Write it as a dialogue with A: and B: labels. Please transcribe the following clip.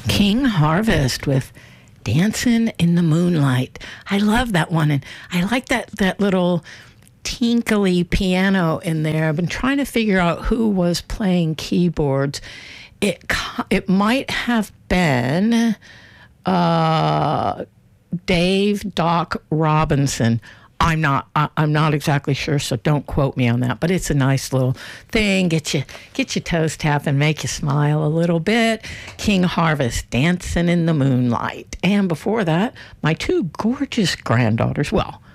A: King Harvest with Dancing in the Moonlight. I love that one. And I like that little tinkly piano in there. I've been trying to figure out who was playing keyboards. It might have been Dave Doc Robinson. I'm not exactly sure, so don't quote me on that. But it's a nice little thing. Get your toes tapping, make you smile a little bit. King Harvest, Dancing in the Moonlight. And before that, my two gorgeous granddaughters. Well,